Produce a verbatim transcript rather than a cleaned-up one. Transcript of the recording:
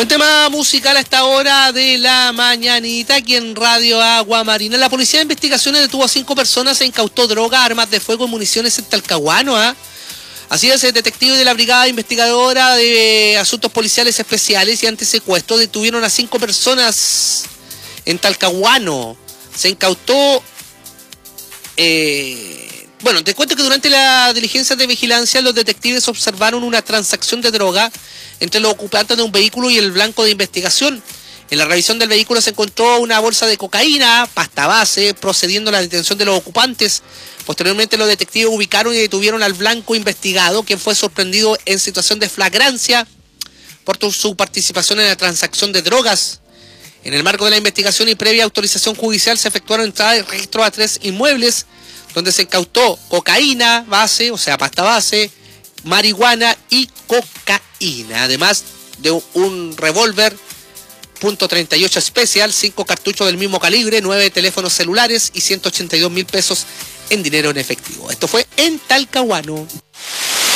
Buen tema musical a esta hora de la mañanita aquí en Radio Agua Marina. La Policía de Investigaciones detuvo a cinco personas e incautó droga, armas de fuego y municiones en Talcahuano. ¿eh? Así es, el detective de la Brigada Investigadora de Asuntos Policiales Especiales y Antisecuestro detuvieron a cinco personas en Talcahuano. Se incautó... Eh, bueno, te cuento que durante la diligencia de vigilancia los detectives observaron una transacción de droga entre los ocupantes de un vehículo y el blanco de investigación. En la revisión del vehículo se encontró una bolsa de cocaína, pasta base, procediendo a la detención de los ocupantes. Posteriormente los detectives ubicaron y detuvieron al blanco investigado, quien fue sorprendido en situación de flagrancia por su participación en la transacción de drogas. En el marco de la investigación y previa autorización judicial se efectuaron entradas de registro a tres inmuebles, donde se incautó cocaína base, o sea, pasta base, marihuana y cocaína, además de un revólver punto treinta y ocho especial, cinco cartuchos del mismo calibre, nueve teléfonos celulares y ciento ochenta y dos mil pesos en dinero en efectivo. Esto fue en Talcahuano.